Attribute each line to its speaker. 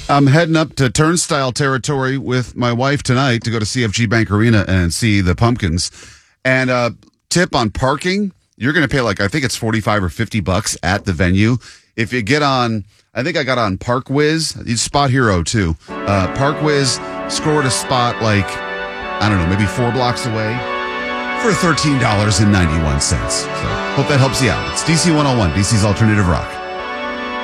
Speaker 1: I'm heading up to Turnstile territory with my wife tonight to go to CFG Bank Arena and see the Pumpkins. And tip on parking, you're going to pay I think it's $45 or $50 at the venue. If you get on, I think I got on ParkWiz, Spot Hero too. ParkWiz scored a spot I don't know, maybe 4 blocks away for $13.91. So hope that helps you out. It's DC 101, DC's Alternative Rock.